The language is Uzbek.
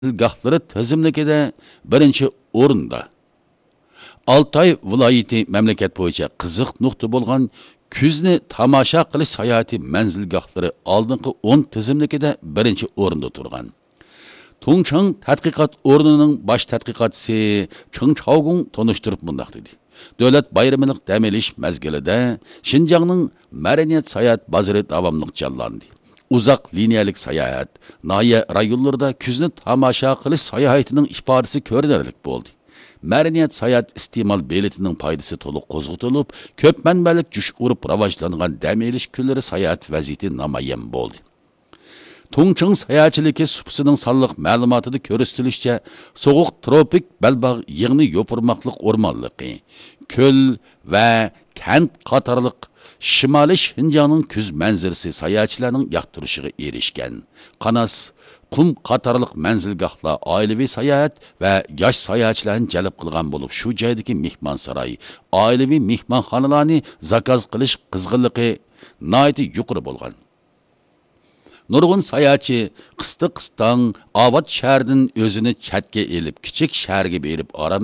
Gahları tizimlikide birinchi o'rinda. Altay viloyati mamlakat bo'yicha qiziq nuqta bo'lgan kuzni tomosha qilish sayohati manzilgohlari oldingi 10 tizimlikida birinchi o'rinda turgan. Tongchang tadqiqot o'rnining bosh tadqiqotchisi Cheng Chaogung tonishtirib mundaq dedi. Davlat bayramilik dam olish mezgilida Xinjiangning madaniyat sayohat bozori davomli jonlandi. Uzaq liniyalik sayohat, noya rayonlarda kuzni tomosha qilish sayohatining ifodasi ko'rinarli bo'ldi. Madaniyat sayohat iste'mol beletining foydasi to'liq qo'zg'atilib, ko'p manbalik jush urib rivojlangan dam olish kunlari sayohat vaziyati namoyon bo'ldi. Tongchang sayohatchiligi supsining sonliq ma'lumotida ko'rsatilishicha, sovuq tropik balbog' yig'ni yo'pirmoqliq o'rmonligi, ko'l va kent qatorliq Shimoliy Xinjiangning kuz manzarasi sayohatchilarning yoqtirishiga erishgan. Qanas, qum qatorliq manzilgohlar oilaviy sayohat va yosh sayohatchilarni jalb qilgan bo'lib, shu joydagi mehmonsaroy, oilaviy mehmonxonalarni zakaz qilish qizg'inligi nihoyatda yuqori bo'lgan. Nurg'un sayohatchi qistan Avod shahardan o'zini chatga elib, kichik shaharga berib oram